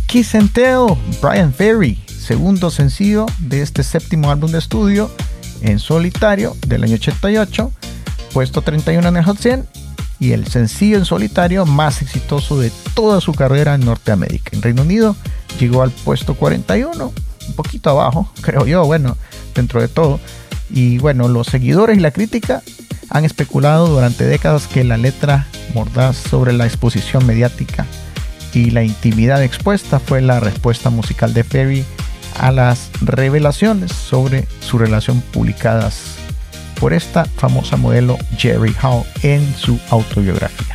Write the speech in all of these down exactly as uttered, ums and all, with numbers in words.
Kiss and Tell, Bryan Ferry, segundo sencillo de este séptimo álbum de estudio en solitario del año ochenta y ocho, puesto treinta y uno en el Hot cien y el sencillo en solitario más exitoso de toda su carrera en Norteamérica. En Reino Unido llegó al puesto cuarenta y uno, un poquito abajo, creo yo, bueno, dentro de todo. Y bueno, los seguidores y la crítica han especulado durante décadas que la letra mordaz sobre la exposición mediática y la intimidad expuesta fue la respuesta musical de Ferry a las revelaciones sobre su relación publicadas por esta famosa modelo Jerry Hall en su autobiografía.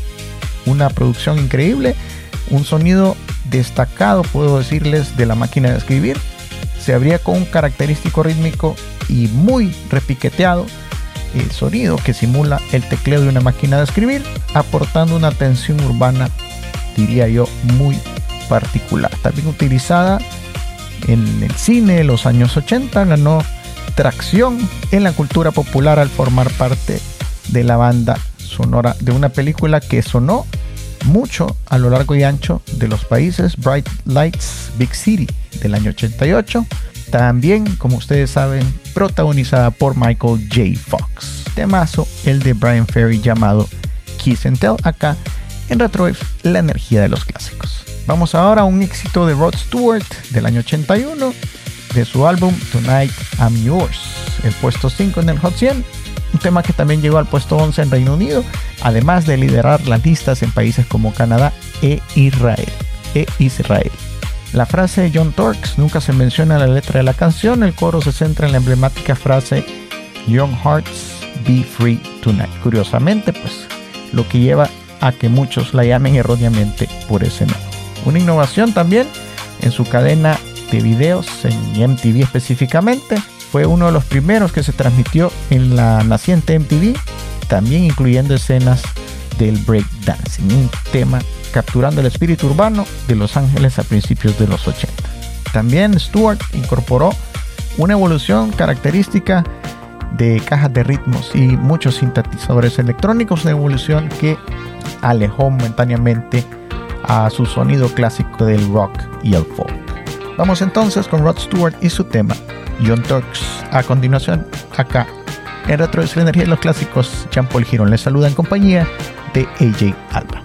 Una producción increíble, un sonido destacado, puedo decirles, de la máquina de escribir. Se abría con un característico rítmico y muy repiqueteado el sonido que simula el tecleo de una máquina de escribir, aportando una tensión urbana, diría yo, muy particular. También utilizada en el cine de los años ochenta, ganó tracción en la cultura popular al formar parte de la banda sonora de una película que sonó mucho a lo largo y ancho de los países, Bright Lights, Big City, del año ochenta y ocho. También, como ustedes saben, protagonizada por Michael J. Fox. Temazo, el de Bryan Ferry llamado Kiss and Tell, acá en Retrowave, la energía de los clásicos. Vamos ahora a un éxito de Rod Stewart del año ochenta y uno, de su álbum Tonight I'm Yours, el puesto cinco en el Hot cien, un tema que también llegó al puesto once en Reino Unido, además de liderar las listas en países como Canadá e Israel. E Israel. La frase de John Torx nunca se menciona en la letra de la canción. El coro se centra en la emblemática frase Young Hearts Be Free Tonight. Curiosamente, pues, lo que lleva a que muchos la llamen erróneamente por ese nombre. Una innovación también en su cadena de videos, en M T V específicamente. Fue uno de los primeros que se transmitió en la naciente M T V, también incluyendo escenas del breakdancing, un tema capturando el espíritu urbano de Los Ángeles a principios de los ochenta. También Stewart incorporó una evolución característica de cajas de ritmos y muchos sintetizadores electrónicos, una evolución que alejó momentáneamente a su sonido clásico del rock y el folk. Vamos entonces con Rod Stewart y su tema John Turks. A continuación, acá en Retro, es la energía de los clásicos. Jean Paul Girón les saluda en compañía de A J Alba.